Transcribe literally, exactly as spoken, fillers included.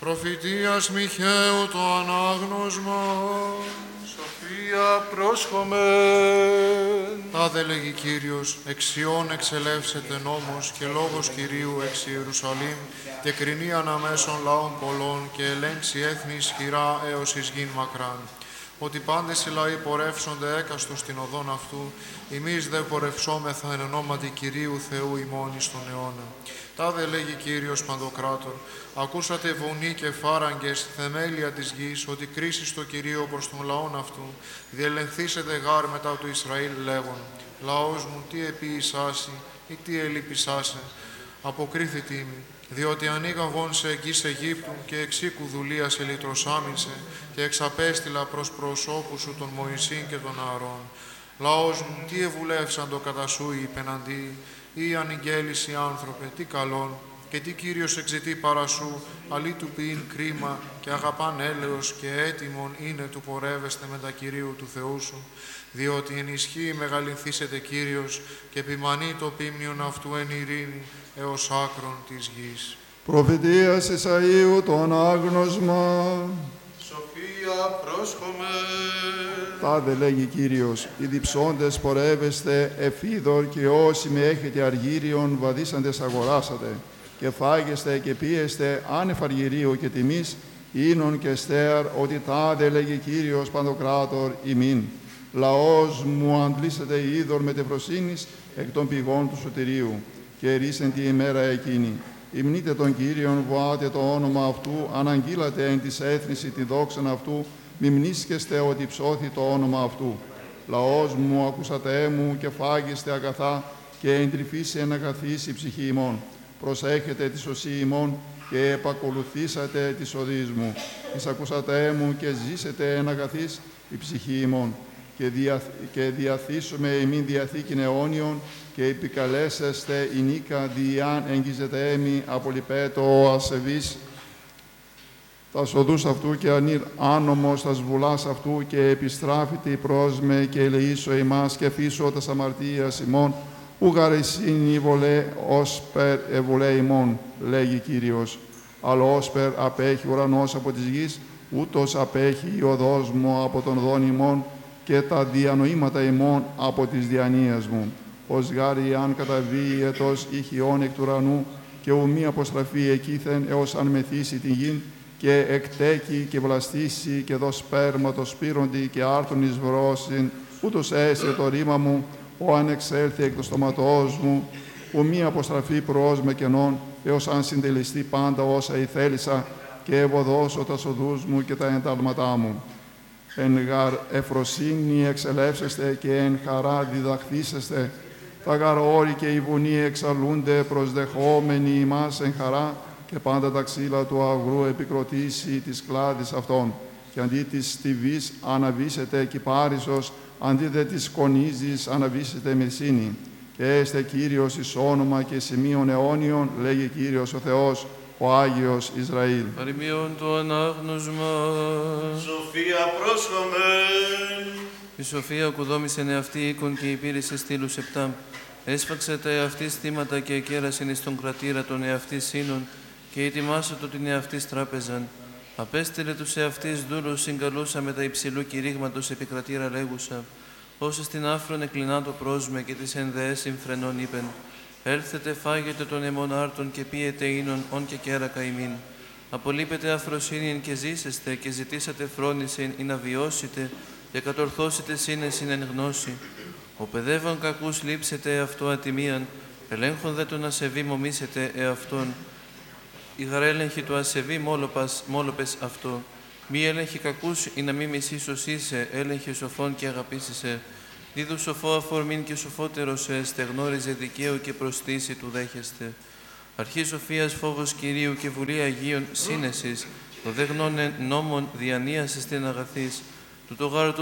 προφητείας Μιχαίου το ανάγνωσμα. Σοφία πρόσχομεν. Τάδε λέγει Κύριος, εξιών εξελεύσεται νόμος και λόγος Κυρίου εξ Ιερουσαλήμ και κρινεί αναμέσων λαών πολλών και ελέγξει έθνη ισχυρά έως εις γην μακράν. Ότι πάντες οι λαοί πορεύσονται έκαστος στην οδόν αυτού, εμείς δε πορευσόμεθα εν ονόματι Κυρίου Θεού ημών εις τον αιώνα. Τάδε λέγει Κύριος Παντοκράτορ, ακούσατε βουνή και φάραγγες, θεμέλια της γης, ότι κρίσεις στο Κυρίο προς τον λαόν αυτού, διελεγχθήσετε γάρ μετά του Ισραήλ λέγον, λαός μου τι επίησάσαι ή τι ελείπησάσαι, αποκρίθητη μη, διότι ανοίγαγον σε εγγύς Αιγύπτου και εξήκου δουλείας ελιτροσάμισε και εξαπέστειλα προς προσώπου σου τον Μωυσήν και τον Ααρών. Λαός μου, τι ευουλεύσαν το κατά σου οι υπεναντίοι, ή ανηγγέλισι άνθρωπε, τι καλόν, και τι Κύριος εξητεί παρά σου, αλή του ποιήν κρίμα και αγαπάν έλεος και έτοιμον είναι του πορεύεστε με τα Κυρίου του Θεού σου, διότι εν ισχύει μεγαλυνθήσετε Κύριος και επιμανεί το πίμνιον αυτού εν ειρήνη έως άκρον της γης. Προφητείας Ισαΐου το ανάγνωσμα. Σοφία πρόσχομεν. Τάδε λέγει Κύριος, οι διψώντες πορεύεστε εφίδωρ και όσοι με έχετε αργύριον βαδίσαντες αγοράσατε και φάγεστε και πίεστε άνευ αργυρίου και τιμής ίνων και στέαρ, ότι τάδε λέγει Κύριος Παντοκράτορ ημίν. Λαός μου αντλήσετε είδωρ με τεφροσύνης εκ των πηγών του σωτηρίου και ρίσεν τη ημέρα εκείνη. Υμνείτε τον Κύριον, βοάτε το όνομα αυτού, αναγγείλατε εν της έθνηση τη δόξαν αυτού, μη μνήσκεστε ότι ψώθη το όνομα αυτού. Λαός μου, ακούσατε μου και φάγεστε αγαθά και εντρυφήσει εν αγαθής η ψυχή ημών. Προσέχετε τη σωσή ημών και επακολουθήσατε τη οδείς μου. Εισακούσατε μου και ζήσετε εν αγαθής η ψυχή ημών. Και, δια, και διαθήσουμε ημίν διαθήκην αιώνιον και επικαλέσεστε η νίκα διάν εγγίζετε έμι απολυπέτω ο ασεβής τα οδούς αυτού και ανήρ άνομος τα σβουλάς αυτού και επιστράφητη προς με και ελεήσω ημάς και αφήσω τας αμαρτίας ημών ουγαρεσίνη η βολέ ως περ ευολέ ημών, λέγει Κύριος. Αλλά ως περ απέχει ουρανός από της γης, ούτως απέχει η οδός μου από τον δόν ημών και τα διανοήματα ημών από της διανοίας μου. Ως γάρι αν καταβεί ετός ηχιών εκ του ουρανού και ουμή αποστραφεί εκείθεν έως αν μεθύσει την γην και εκτέκει και βλαστήσει και δω σπέρματο σπύροντι και άρτον εις βρόσιν, ούτως έσε το ρήμα μου, ο αν εξέλθει εκ του στοματός μου, ουμή αποστραφεί προς με κενών, έως αν συντελεστεί πάντα όσα ηθέλησα και ευωδώσω τα οδούς μου και τα εντάλματά μου. Εν γαρ εφροσύνη εξελεύσεστε και εν χαρά διδαχθήσεστε, τα γαρ όροι και οι βουνοί εξαλούνται προσδεχόμενοι ημάς εν χαρά και πάντα τα ξύλα του αγρού επικροτήσει της κλάδης αυτών. Και αντί της στιβής αναβήσετε κυπάρισος, αντί δε της κονίζης αναβήσετε μυρσίνη. Και έστε Κύριος εις όνομα και σημείων αιώνιων, λέγει Κύριος ο Θεός, ο Άγιος Ισραήλ. Παροιμιών το ανάγνωσμα. Σοφία πρόσχομεν. Η Σοφία οκουδόμησεν εαυτή οίκον και υπήρησε στήλους επτά. Έσφαξε τα εαυτής θύματα και εκέρασεν εις τον κρατήρα των εαυτής σύνων και ετοιμάσατο την εαυτής τράπεζαν. Απέστειλε τους εαυτής δούλους συγκαλούσα με τα υψηλού κηρύγματος επί κρατήρα λέγουσα. Όσε στην άφρον εκλεινά το πρόσμε και της ενδεές συμφρενών είπεν. Έλθετε φάγετε τον αιμόν άρτον και πίετε ίνον ον και κέρακα ημίν. Απολείπετε αφροσύνην και ζήσεστε και ζητήσατε φρόνησιν ή να βιώσετε και κατορθώσετε σύνεσιν εν γνώση. Ο παιδεύων κακούς λείψετε εαυτό ατιμίαν, ελέγχον δε τον ασεβή μομίσετε εαυτόν. Η γαρέλεγχη του ασεβή μόλοπας, μόλοπες αυτό. Μη έλεγχη κακούς ή να μη μισήσος είσαι, έλεγχε σοφόν και αγαπήσισε. Δίδου σοφό αφορμήν και σοφότερος εστε, γνώριζε δικαίου και προστίση του δέχεστε. Αρχή σοφίας φόβος Κυρίου και βουλή Αγίων σύνεσης, το δε γνώνε νόμον διανοίας εστίν αγαθής. Του το γάρ